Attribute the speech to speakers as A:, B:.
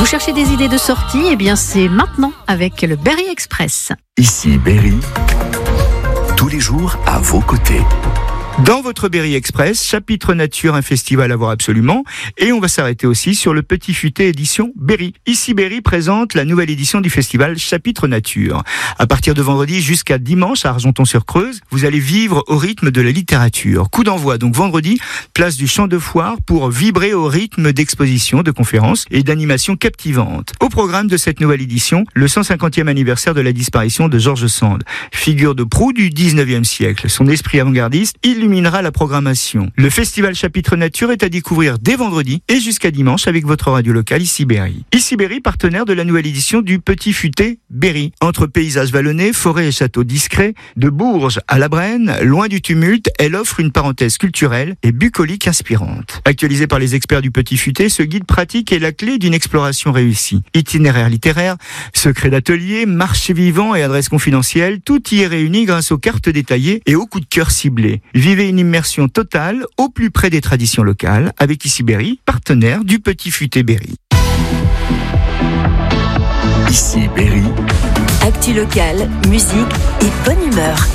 A: Vous cherchez des idées de sortie? Eh bien, c'est maintenant avec le Berry Express.
B: Ici Berry, tous les jours à vos côtés.
C: Dans votre Berry Express, chapitre nature, un festival à voir absolument. Et on va s'arrêter aussi sur le Petit Futé édition Berry. Ici Berry présente la nouvelle édition du festival Chapitre Nature. À partir de vendredi jusqu'à dimanche à Argenton-sur-Creuse, vous allez vivre au rythme de la littérature. Coup d'envoi donc vendredi, place du Champ de Foire pour vibrer au rythme d'expositions, de conférences et d'animations captivantes. Au programme de cette nouvelle édition, le 150e anniversaire de la disparition de George Sand. Figure de proue du 19e siècle. Son esprit avant-gardiste illuminera la programmation. Le festival Chapitre Nature est à découvrir dès vendredi et jusqu'à dimanche avec votre radio locale Ici Berry. Ici Berry, partenaire de la nouvelle édition du Petit Futé Berry. Entre paysages vallonnés, forêts et châteaux discrets, de Bourges à la Brenne, loin du tumulte, elle offre une parenthèse culturelle et bucolique inspirante. Actualisé par les experts du Petit Futé, ce guide pratique est la clé d'une exploration réussie. Itinéraire littéraire, secrets d'atelier, marché vivant et adresses confidentielles, tout y est réuni grâce aux cartes détaillées et aux coups de cœur ciblés. Vivez une immersion totale au plus près des traditions locales avec Ici Berry, partenaire du Petit Futé Berry.
B: Ici Berry.
D: Actu locale, musique et bonne humeur.